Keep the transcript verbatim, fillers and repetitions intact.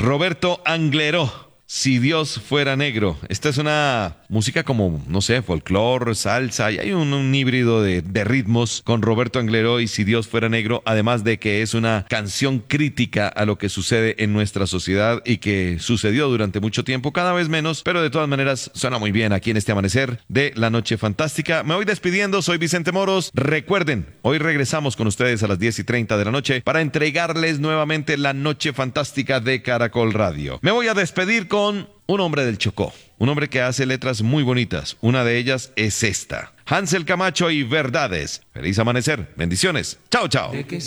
Roberto Angleró, Si Dios fuera negro. Esta es una música como, no sé, folclore, salsa, y hay un, un híbrido de, de ritmos con Roberto Angleró y Si Dios fuera negro, además de que es una canción crítica a lo que sucede en nuestra sociedad y que sucedió durante mucho tiempo, cada vez menos, pero de todas maneras suena muy bien aquí en este amanecer de La Noche Fantástica. Me voy despidiendo, soy Vicente Moros. Recuerden, hoy regresamos con ustedes a las diez y treinta de la noche para entregarles nuevamente La Noche Fantástica de Caracol Radio. Me voy a despedir con un hombre del Chocó, un hombre que hace letras muy bonitas. Una de ellas es esta: Hansel Camacho y Verdades. Feliz amanecer, bendiciones, chao chao.